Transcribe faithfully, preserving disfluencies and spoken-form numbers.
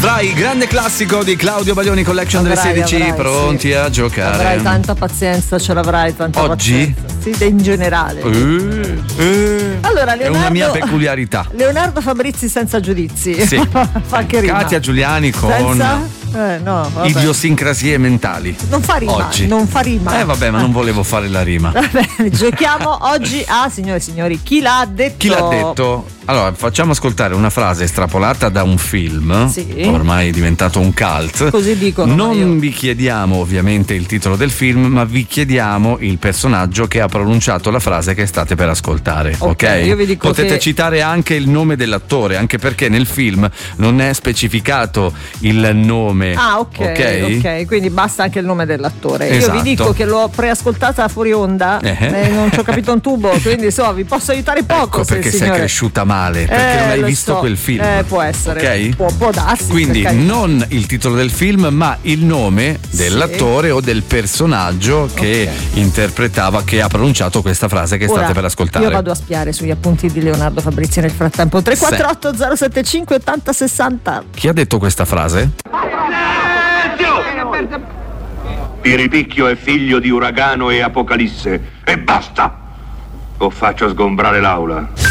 Avrai, grande classico di Claudio Baglioni Collection delle Avrai, sedici, avrai, pronti sì. a giocare. Avrai tanta pazienza, ce l'avrai tanta Oggi? pazienza. Sì, in generale. Eh, eh. Allora, Leonardo, È una mia peculiarità. Leonardo Fabrizi senza giudizi. Sì. Fa che rima. Katia Giuliani con Senza? Eh, no, vabbè. idiosincrasie mentali. Non fa rima. Oggi. Non fa rima. Eh vabbè, ma non volevo fare la rima. Va bene, giochiamo oggi a, signore e signori, chi l'ha detto? Chi l'ha detto? Allora, facciamo ascoltare una frase estrapolata da un film, Sì. ormai diventato un cult. Così dicono. Non io. vi chiediamo ovviamente il titolo del film, ma vi chiediamo il personaggio che ha pronunciato la frase che state per ascoltare. Ok? Ok, io vi dico Potete che- citare anche il nome dell'attore, anche perché nel film non è specificato il nome. Ah, ok, ok, ok, quindi basta anche il nome dell'attore. Esatto. Io vi dico che l'ho preascoltata fuori onda, Eh. eh, non ci ho capito un tubo, quindi so, vi posso aiutare poco. Ecco se perché il sei signore... cresciuta male, perché Eh, non hai lo visto so. quel film. Eh, può essere, Ok? può, può darsi. Quindi per carità. non il titolo del film, ma il nome dell'attore o del personaggio che Ok. interpretava, che ha pronunciato questa frase che Ora, state per ascoltare. Io vado a spiare sugli appunti di Leonardo Fabrizi nel frattempo. tre quattro otto zero sette cinque ottanta sessanta. Chi ha detto questa frase? Piripicchio è figlio di uragano e apocalisse. E basta! O faccio sgombrare l'aula.